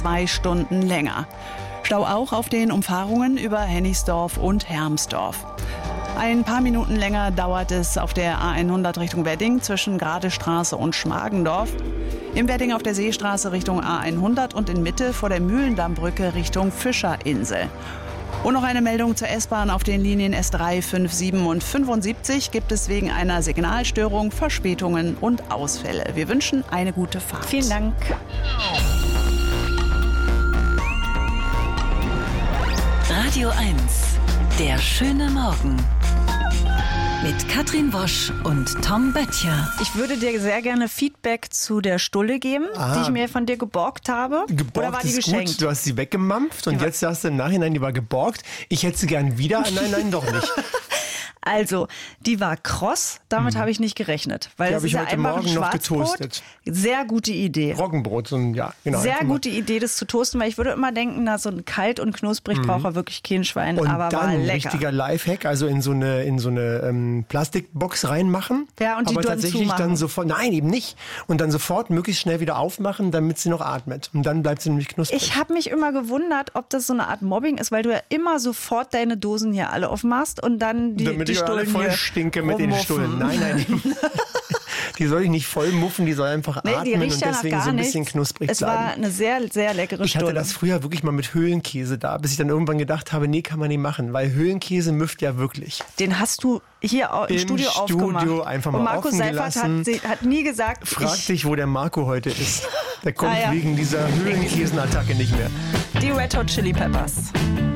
2 Stunden länger. Stau auch auf den Umfahrungen über Hennigsdorf und Hermsdorf. Ein paar Minuten länger dauert es auf der A100 Richtung Wedding zwischen Gradestraße und Schmargendorf. Im Wedding auf der Seestraße Richtung A100 und in Mitte vor der Mühlendammbrücke Richtung Fischerinsel. Und noch eine Meldung zur S-Bahn auf den Linien S3, 5, 7 und 75 gibt es wegen einer Signalstörung Verspätungen und Ausfälle. Wir wünschen eine gute Fahrt. Vielen Dank. Radio 1, der schöne Morgen. Mit Katrin Wosch und Tom Böttcher. Ich würde dir sehr gerne Feedback zu der Stulle geben, die ich mir von dir geborgt habe. Geborgt Oder war die ist geschenkt? gut, du hast sie weggemampft und jetzt sagst du im Nachhinein, die war geborgt. Ich hätte sie gern wieder. Nein, doch nicht. Also, die war kross, damit habe ich nicht gerechnet. Weil Die das habe ist ich ja heute einfach Morgen ein noch Schwarzbrot. getoastet. Sehr gute Idee. Roggenbrot, genau. Sehr gute Idee, das zu toasten, weil ich würde immer denken, na, so ein kalt und knusprig braucht er wirklich kein Schwein, Und aber dann war ein lecker. richtiger Lifehack, also in so eine Plastikbox reinmachen. Ja, und die aber dann tatsächlich zumachen. dann sofort, nein, eben nicht. Und dann sofort möglichst schnell wieder aufmachen, damit sie noch atmet. Und dann bleibt sie nämlich knusprig. Ich habe mich immer gewundert, ob das so eine Art Mobbing ist, weil du ja immer sofort deine Dosen hier alle aufmachst und dann damit die ich alle Stullen voll hier stinke mit den rummuffen. Stullen. Nein. Die soll ich nicht voll muffen, die soll einfach Nee, die atmen riecht und ja nach deswegen gar so ein bisschen nichts. knusprig Es bleiben. war eine sehr, sehr leckere Ich hatte Stulle. das früher wirklich mal mit Höhlenkäse da, bis ich dann irgendwann gedacht habe, nee, kann man nicht machen, weil Höhlenkäse müfft ja wirklich. Den hast du hier im Studio aufgemacht. Einfach mal und Markus offen Seifert gelassen. hat nie gesagt, Frag dich, wo der Marco heute ist. Der kommt Ah, ja. wegen dieser Höhlenkäsenattacke nicht mehr. die Red Hot Chili Peppers.